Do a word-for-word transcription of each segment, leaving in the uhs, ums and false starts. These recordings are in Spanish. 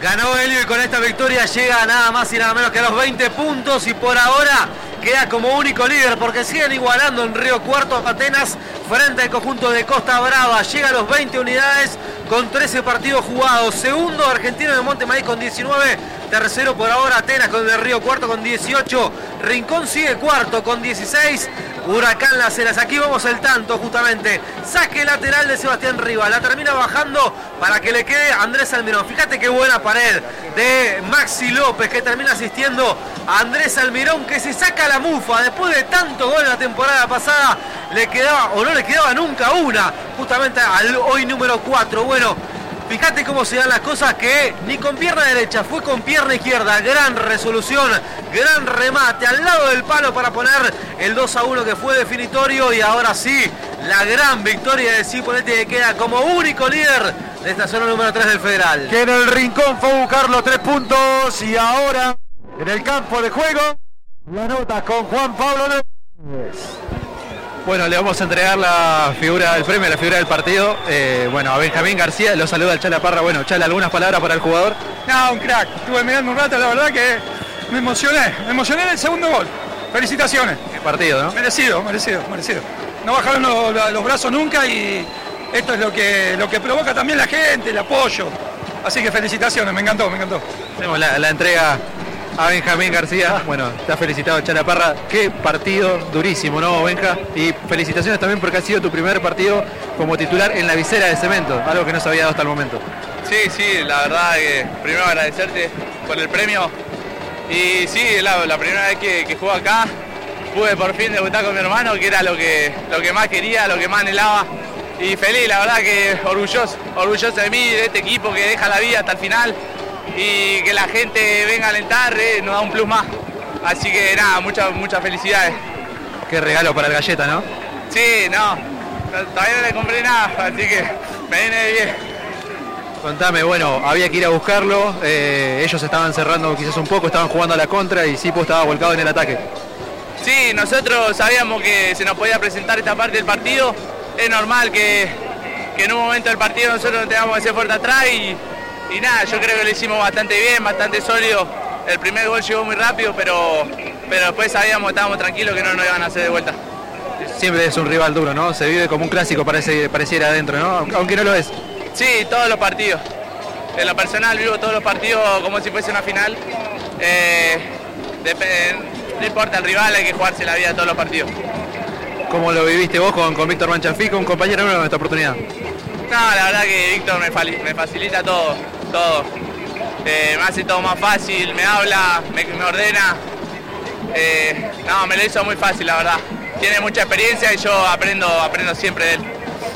Ganó Helio y con esta victoria llega nada más y nada menos que a los veinte puntos y por ahora queda como único líder porque siguen igualando en Río Cuarto Atenas frente al conjunto de Costa Brava. Llega a los veinte unidades con trece partidos jugados. Segundo Argentino de Montemaíz con diecinueve. Tercero por ahora Atenas con el Río Cuarto con dieciocho. Rincón sigue cuarto con dieciséis. Huracán Las Heras. Aquí vamos el tanto justamente. Saque lateral de Sebastián Rivas. La termina bajando para que le quede Andrés Almirón. Fíjate qué buena pared de Maxi López que termina asistiendo a Andrés Almirón que se saca la mufa. Después de tanto gol la temporada pasada le quedaba o no le quedaba nunca una. Justamente al hoy número cuatro. Bueno, fíjate cómo se dan las cosas que ni con pierna derecha, fue con pierna izquierda. Gran resolución, gran remate al lado del palo para poner el dos a uno que fue definitorio. Y ahora sí, la gran victoria de Cipolletti que queda como único líder de esta zona número tres del Federal. Que en el Rincón fue a buscar los tres puntos y ahora en el campo de juego la nota con Juan Pablo Núñez. Bueno, le vamos a entregar la figura del premio, la figura del partido. Eh, bueno, a Benjamín García, lo saluda el Chala Parra. Bueno, Chala, ¿algunas palabras para el jugador? No, un crack. Estuve mirando un rato, la verdad que me emocioné. Me emocioné en el segundo gol. Felicitaciones. Qué partido, ¿no? Merecido, merecido, merecido. No bajaron los, los brazos nunca y esto es lo que, lo que provoca también la gente, el apoyo. Así que felicitaciones, me encantó, me encantó. Tenemos la, la entrega a Benjamín García. Bueno, está felicitado Chala Parra. Qué partido durísimo, ¿no, Benja? Y felicitaciones también porque ha sido tu primer partido como titular en la visera de Cemento, algo que no se había dado hasta el momento. Sí, sí, la verdad que primero agradecerte por el premio. Y sí, la, la primera vez que, que juego acá, pude por fin debutar con mi hermano, que era lo que, lo que más quería, lo que más anhelaba. Y feliz, la verdad que orgulloso, orgulloso de mí, de este equipo que deja la vida hasta el final. Y que la gente venga a alentar, eh, nos da un plus más. Así que nada, muchas muchas felicidades. Qué regalo para el Galleta, ¿no? Sí, no, todavía no le compré nada, así que me viene bien. Contame, bueno, había que ir a buscarlo, eh, ellos estaban cerrando quizás un poco, estaban jugando a la contra y Sipo estaba volcado en el ataque. Sí, nosotros sabíamos que se nos podía presentar esta parte del partido. Es normal que, que en un momento del partido nosotros no tengamos que ser fuerte atrás y Y nada, yo creo que lo hicimos bastante bien, bastante sólido. El primer gol llegó muy rápido, pero, pero después sabíamos, estábamos tranquilos que no nos iban a hacer de vuelta. Siempre es un rival duro, ¿no? Se vive como un clásico, parece, pareciera adentro, ¿no? Aunque no lo es. Sí, todos los partidos. En lo personal vivo todos los partidos como si fuese una final. Eh, de, no importa el rival, hay que jugarse la vida todos los partidos. ¿Cómo lo viviste vos con, con Víctor Manchafico, un compañero nuevo en esta oportunidad? No, la verdad que Víctor me, me facilita todo, todo. Eh, me hace todo más fácil, me habla, me, me ordena. Eh, no, me lo hizo muy fácil, la verdad. Tiene mucha experiencia y yo aprendo, aprendo siempre de él.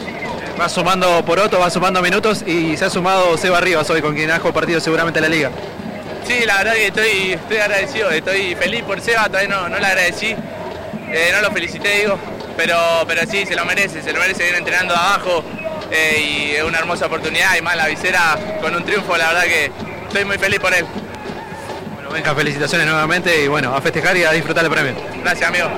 Va sumando Poroto, va sumando minutos y se ha sumado Seba Rivas hoy, con quien ha jugado partido seguramente en la liga. Sí, la verdad que estoy, estoy agradecido, estoy feliz por Seba, todavía no, no le agradecí, eh, no lo felicité, digo, pero, pero sí, se lo merece, se lo merece, viene entrenando de abajo. Eh, y es una hermosa oportunidad y más la visera con un triunfo, la verdad que estoy muy feliz por él. Bueno, Benja, felicitaciones nuevamente y bueno, a festejar y a disfrutar el premio. Gracias, amigo.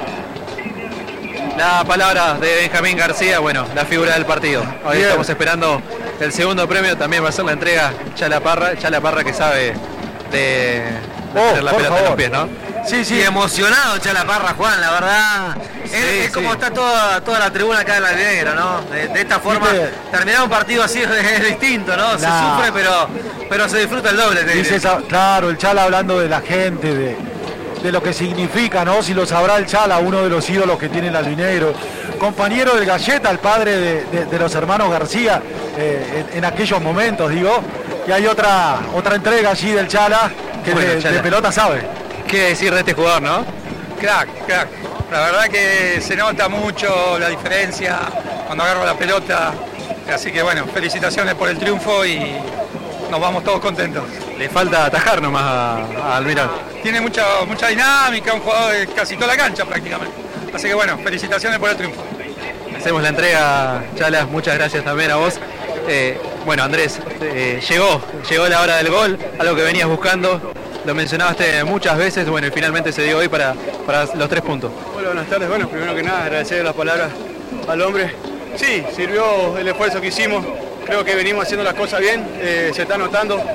La palabra de Benjamín García, bueno, la figura del partido. Hoy Bien. Estamos esperando el segundo premio, también va a ser la entrega Chala Parra, Chala Parra que sabe de, de oh, tener la pelota favor. en los pies, ¿no? Sí, sí, emocionado Chala Parra, Juan, la verdad. Sí, es, es sí. como está toda, toda la tribuna acá en la negra, ¿no? De, de esta forma, sí, terminar un partido así es, es distinto, ¿no? Se nah. sufre, pero, pero se disfruta el doble. Te Dice esa, claro, el Chala hablando de la gente, de, de lo que significa, ¿no? Si lo sabrá el Chala, uno de los ídolos que tiene el albinegro. Compañero del Galleta, el padre de, de, de los hermanos García, eh, en, en aquellos momentos, digo. Y hay otra, otra entrega allí del Chala, que bueno, de, Chala. de pelota sabe. ¿Qué decir de este jugador, no? Crack, crack. La verdad que se nota mucho la diferencia cuando agarro la pelota. Así que bueno, felicitaciones por el triunfo y nos vamos todos contentos. Le falta atajar nomás a, a Almirón. Tiene mucha, mucha dinámica, un jugador de casi toda la cancha prácticamente. Así que bueno, felicitaciones por el triunfo. Hacemos la entrega, Chala, muchas gracias también a vos. Eh, bueno, Andrés, eh, llegó, llegó la hora del gol, algo que venías buscando. Lo mencionaste muchas veces, bueno, y finalmente se dio hoy para, para los tres puntos. Hola, buenas tardes. Bueno, primero que nada, agradecer las palabras al hombre. Sí, sirvió el esfuerzo que hicimos. Creo que venimos haciendo las cosas bien, eh, se está notando.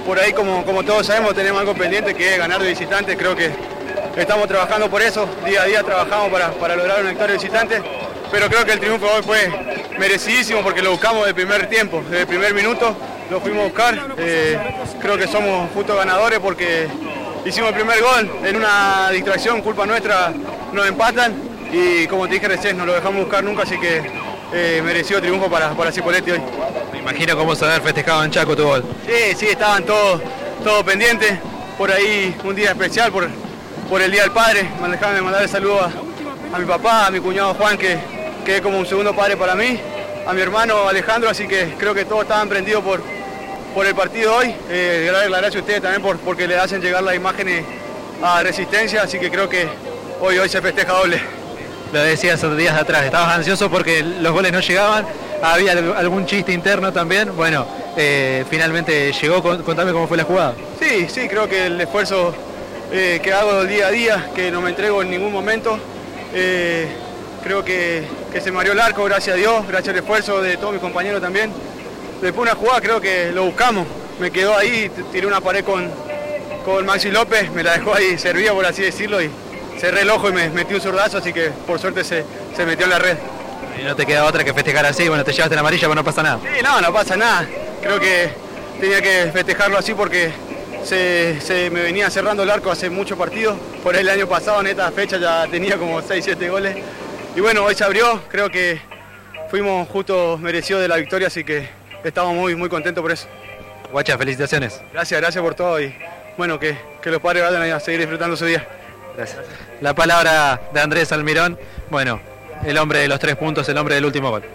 por ahí como, como todos sabemos tenemos algo pendiente que es ganar de visitante. Creo que estamos trabajando por eso, día a día trabajamos para, para lograr una victoria de visitante, pero creo que el triunfo hoy fue merecidísimo porque lo buscamos desde el primer tiempo, desde el primer minuto lo fuimos a buscar. Eh, creo que somos justos ganadores porque hicimos el primer gol en una distracción, culpa nuestra, nos empatan y como te dije recién, no lo dejamos buscar nunca, así que eh, merecido triunfo para, para Cipolletti hoy. Me imagino cómo se haber festejado en Chaco tu gol. Sí, sí, estaban todos todo pendientes, por ahí un día especial por, por el Día del Padre. Me dejaban mandar el saludo a, a mi papá, a mi cuñado Juan, que, que es como un segundo padre para mí, a mi hermano Alejandro, así que creo que todos estaban prendidos por, por el partido hoy. Eh, darle las gracias a ustedes también por, porque le hacen llegar las imágenes a Resistencia, así que creo que hoy, hoy se festeja doble. Lo decías días atrás, estabas ansioso porque los goles no llegaban, había algún chiste interno también, bueno, eh, finalmente llegó, contame cómo fue la jugada. Sí, sí, creo que el esfuerzo eh, que hago día a día, que no me entrego en ningún momento, eh, creo que, que se me abrió el arco, gracias a Dios, gracias al esfuerzo de todos mis compañeros también. Después una jugada creo que lo buscamos, me quedó ahí, tiré una pared con, con Maxi López, me la dejó ahí servida por así decirlo y cerré el ojo y me metí un zurdazo, así que por suerte se, se metió en la red. Y no te queda otra que festejar así, bueno, te llevaste la amarilla, pero no pasa nada. Sí, no, no pasa nada. Creo que tenía que festejarlo así porque se, se me venía cerrando el arco hace muchos partidos. Por el año pasado en esta fecha ya tenía como seis, siete goles. Y bueno, hoy se abrió, creo que fuimos justo merecidos de la victoria, así que estamos muy, muy contentos por eso. Guacha, felicitaciones. Gracias, gracias por todo y bueno, que, que los padres vayan a seguir disfrutando su día. Gracias. La palabra de Andrés Almirón, bueno, el hombre de los tres puntos, el hombre del último gol.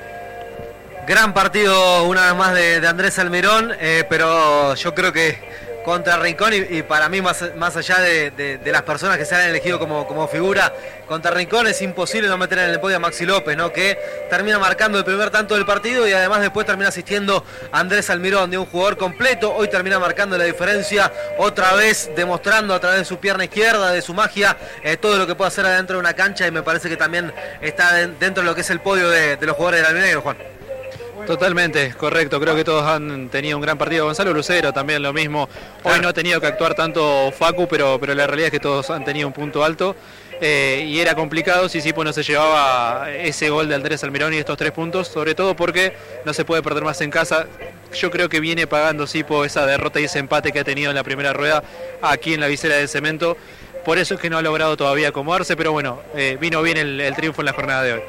Gran partido una vez más de, de Andrés Almirón, eh, pero yo creo que contra Rincón y, y para mí más, más allá de, de, de las personas que se han elegido como, como figura, contra Rincón es imposible no meter en el podio a Maxi López, ¿no? Que termina marcando el primer tanto del partido y además después termina asistiendo a Andrés Almirón, de un jugador completo, hoy termina marcando la diferencia, otra vez demostrando a través de su pierna izquierda, de su magia, eh, todo lo que puede hacer adentro de una cancha y me parece que también está de, dentro de lo que es el podio de, de los jugadores del albinegro, Juan. Totalmente, correcto, creo que todos han tenido un gran partido. Gonzalo Lucero también lo mismo, hoy claro. No ha tenido que actuar tanto Facu, pero, pero la realidad es que todos han tenido un punto alto eh, y era complicado si Sipo no se llevaba ese gol de Andrés Almirón y estos tres puntos, sobre todo porque no se puede perder más en casa. Yo creo que viene pagando Sipo esa derrota y ese empate que ha tenido en la primera rueda aquí en la visera del Cemento, por eso es que no ha logrado todavía acomodarse, pero bueno, eh, vino bien el, el triunfo en la jornada de hoy.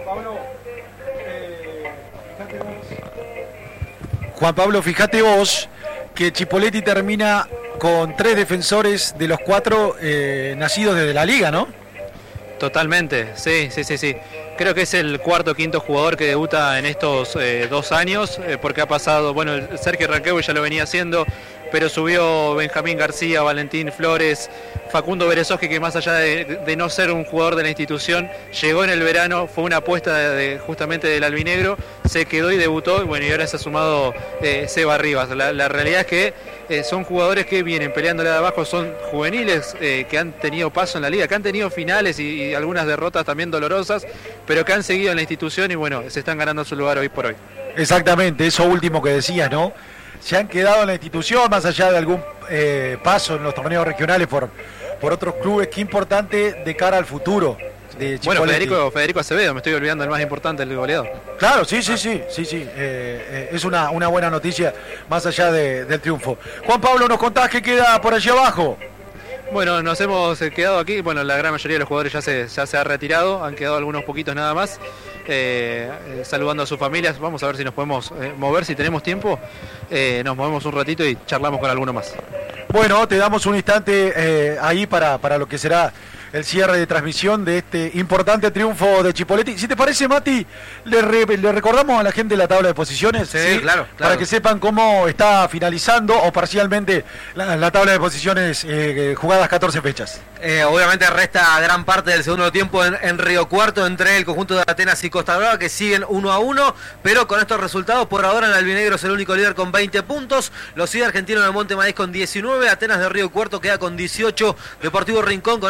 Juan Pablo, fíjate vos que Cipolletti termina con tres defensores de los cuatro eh, nacidos desde la liga, ¿no? Totalmente, sí, sí, sí, sí. Creo que es el cuarto o quinto jugador que debuta en estos eh, dos años, eh, porque ha pasado, bueno, el Sergio Ranquevo ya lo venía haciendo, pero subió Benjamín García, Valentín Flores, Facundo Berezoski, que más allá de, de no ser un jugador de la institución, llegó en el verano, fue una apuesta de, de, justamente del albinegro, se quedó y debutó, y bueno, y ahora se ha sumado eh, Seba Rivas. La, la realidad es que eh, son jugadores que vienen peleándole de abajo, son juveniles eh, que han tenido paso en la liga, que han tenido finales y, y algunas derrotas también dolorosas, pero que han seguido en la institución y bueno, se están ganando su lugar hoy por hoy. Exactamente, eso último que decías, ¿no? Se han quedado en la institución, más allá de algún eh, paso en los torneos regionales por, por otros clubes. Qué importante de cara al futuro de Cipolletti. Bueno, Federico, Federico Acevedo, me estoy olvidando el más importante, el goleador. Claro, sí, sí, sí, sí, sí. Eh, eh, es una, una buena noticia más allá de, del triunfo. Juan Pablo, ¿nos contás qué queda por allí abajo? Bueno, nos hemos quedado aquí, bueno, la gran mayoría de los jugadores ya se, ya se ha retirado, han quedado algunos poquitos nada más, eh, eh, saludando a sus familias, vamos a ver si nos podemos eh, mover, si tenemos tiempo, eh, nos movemos un ratito y charlamos con alguno más. Bueno, te damos un instante eh, ahí para, para lo que será el cierre de transmisión de este importante triunfo de Cipolletti. Si te parece, Mati, le, re, le recordamos a la gente la tabla de posiciones. Sí, ¿sí? Claro, claro. Para que sepan cómo está finalizando o parcialmente la, la tabla de posiciones eh, jugadas catorce fechas. Eh, obviamente resta gran parte del segundo tiempo en, en Río Cuarto entre el conjunto de Atenas y Costa Brava, que siguen uno a uno, pero con estos resultados por ahora el albinegro es el único líder con veinte puntos, lo sigue Argentino de Monte Maíz con diecinueve, Atenas de Río Cuarto queda con dieciocho, Deportivo Rincón con esta derrota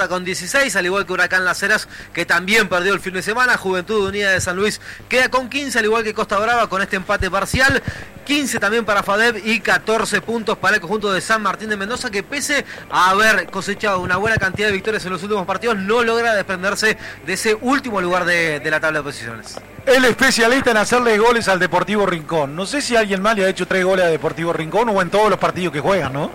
derrota con dieciséis, al igual que Huracán Las Heras, que también perdió el fin de semana. Juventud Unida de San Luis queda con quince, al igual que Costa Brava, con este empate parcial. quince también para FADEB y catorce puntos para el conjunto de San Martín de Mendoza, que pese a haber cosechado una buena cantidad de victorias en los últimos partidos, no logra desprenderse de ese último lugar de, de la tabla de posiciones. El especialista en hacerle goles al Deportivo Rincón. No sé si alguien más le ha hecho tres goles a Deportivo Rincón o en todos los partidos que juegan, ¿no?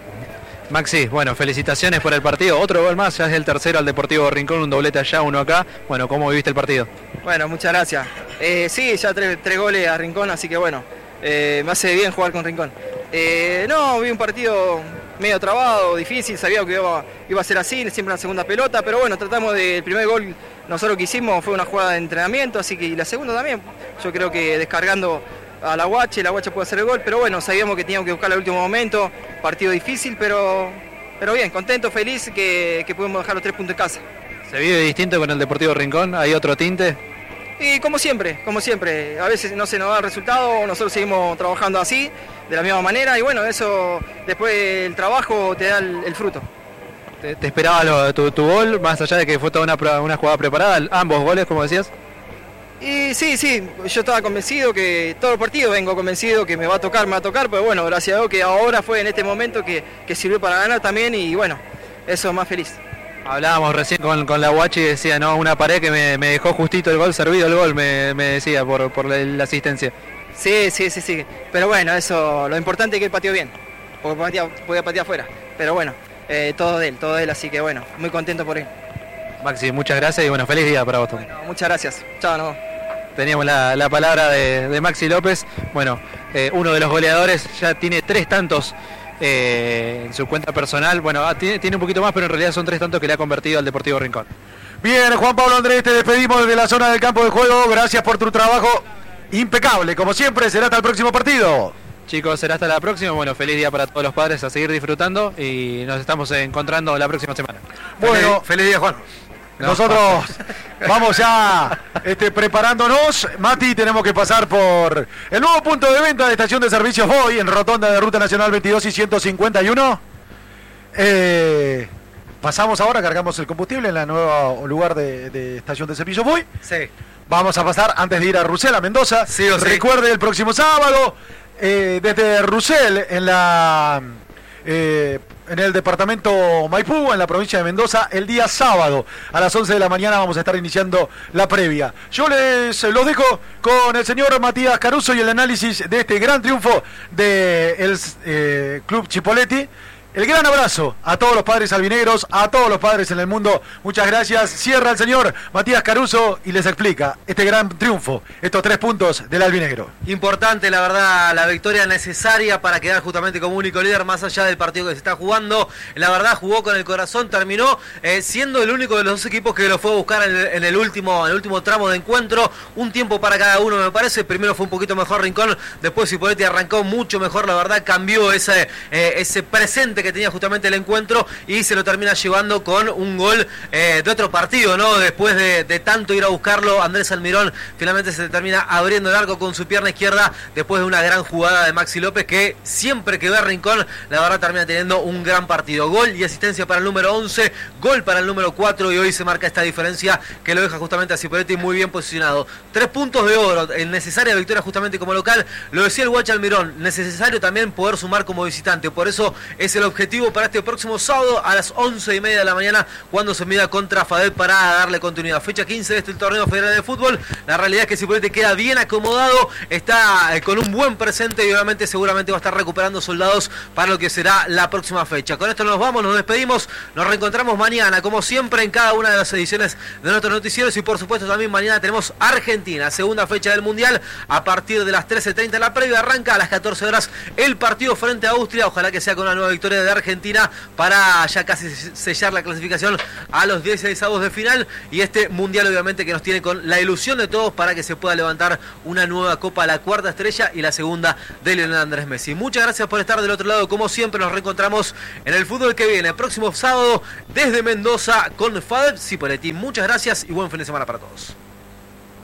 Maxi, bueno, felicitaciones por el partido. Otro gol más, ya es el tercero al Deportivo Rincón, un doblete allá, uno acá. Bueno, ¿cómo viviste el partido? Bueno, muchas gracias. Eh, sí, ya tres, tres goles a Rincón, así que bueno, eh, me hace bien jugar con Rincón. Eh, no, vi un partido medio trabado, difícil, sabía que iba, iba a ser así, siempre una segunda pelota, pero bueno, tratamos del primer gol, nosotros que hicimos fue una jugada de entrenamiento, así que y la segunda también, yo creo que descargando a la Guache, la Guache puede hacer el gol, pero bueno, sabíamos que teníamos que buscar el último momento, partido difícil, pero, pero bien, contento, feliz que, que pudimos dejar los tres puntos en casa. ¿Se vive distinto con el Deportivo Rincón? ¿Hay otro tinte? Y como siempre, como siempre, a veces no se nos da el resultado, nosotros seguimos trabajando así, de la misma manera, y bueno, eso después el trabajo te da el, el fruto. ¿Te, te esperaba lo, tu, tu gol, más allá de que fue toda una, una jugada preparada, ambos goles, como decías? Y sí, sí, yo estaba convencido que todo el partido vengo convencido que me va a tocar, me va a tocar, pero bueno, gracias a Dios que ahora fue en este momento que, que sirvió para ganar también y bueno, eso más feliz. Hablábamos recién con, con la Guachi y decía, no, una pared que me, me dejó justito el gol, servido el gol, me, me decía, por, por la, la asistencia. Sí, sí, sí, sí, pero bueno, eso, lo importante es que él pateó bien, porque patea, podía patear afuera, pero bueno, eh, todo de él, todo de él, así que bueno, muy contento por él. Maxi, muchas gracias y bueno, feliz día para vos también. Bueno, muchas gracias, chao, no. Teníamos la, la palabra de, de Maxi López, bueno, eh, uno de los goleadores, ya tiene tres tantos eh, en su cuenta personal, bueno, ah, tiene, tiene un poquito más, pero en realidad son tres tantos que le ha convertido al Deportivo Rincón. Bien, Juan Pablo Andrés, te despedimos desde la zona del campo de juego, gracias por tu trabajo impecable, como siempre, será hasta el próximo partido. Chicos, será hasta la próxima, bueno, feliz día para todos los padres, a seguir disfrutando y nos estamos encontrando la próxima semana. Bueno, Feliz, feliz día, Juan. No. Nosotros vamos ya este, preparándonos. Mati, tenemos que pasar por el nuevo punto de venta de estación de servicios Voy en Rotonda de Ruta Nacional veintidós y ciento cincuenta y uno. Eh, pasamos ahora, cargamos el combustible en el nuevo lugar de, de estación de servicios Voy. Sí. Vamos a pasar antes de ir a Rusel, a Mendoza. Sí o sí. Recuerde el próximo sábado, eh, desde Rusel, en la... Eh, en el departamento Maipú, en la provincia de Mendoza, el día sábado a las once de la mañana vamos a estar iniciando la previa. Yo les los dejo con el señor Matías Caruso y el análisis de este gran triunfo del eh, Club Chipoleti. El gran abrazo a todos los padres albinegros, a todos los padres en el mundo. Muchas gracias. Cierra el señor Matías Caruso y les explica este gran triunfo, estos tres puntos del albinegro. Importante, la verdad, la victoria necesaria para quedar justamente como único líder, más allá del partido que se está jugando. La verdad, jugó con el corazón, terminó eh, siendo el único de los dos equipos que lo fue a buscar en el, en el último en el último tramo de encuentro. Un tiempo para cada uno, me parece. Primero fue un poquito mejor Rincón, después Cipolletti arrancó mucho mejor, la verdad, cambió ese, eh, ese presente que tenía justamente el encuentro y se lo termina llevando con un gol eh, de otro partido, ¿no? Después de, de tanto ir a buscarlo, Andrés Almirón finalmente se termina abriendo el arco con su pierna izquierda después de una gran jugada de Maxi López, que siempre que ve a Rincón, la verdad termina teniendo un gran partido. Gol y asistencia para el número once, gol para el número cuatro, y hoy se marca esta diferencia que lo deja justamente a Cipolletti muy bien posicionado. Tres puntos de oro, en necesaria victoria justamente como local. Lo decía el Guache Almirón, necesario también poder sumar como visitante, por eso es el objetivo para este próximo sábado a las once y media de la mañana, cuando se mida contra FADEB para darle continuidad. Fecha quince de este torneo federal de fútbol. La realidad es que Cipolletti queda bien acomodado, está con un buen presente y obviamente seguramente va a estar recuperando soldados para lo que será la próxima fecha. Con esto nos vamos, nos despedimos, nos reencontramos mañana, como siempre, en cada una de las ediciones de nuestros noticieros, y por supuesto también mañana tenemos Argentina, segunda fecha del Mundial, a partir de las trece treinta la previa, arranca a las catorce horas el partido frente a Austria, ojalá que sea con una nueva victoria de Argentina para ya casi sellar la clasificación a los dieciseisavos de final, y este Mundial obviamente que nos tiene con la ilusión de todos para que se pueda levantar una nueva copa, la cuarta estrella y la segunda de Lionel Andrés Messi. Muchas gracias por estar del otro lado, como siempre nos reencontramos en el fútbol que viene, el próximo sábado desde Mendoza con FADEB Cipolletti. Muchas gracias y buen fin de semana para todos.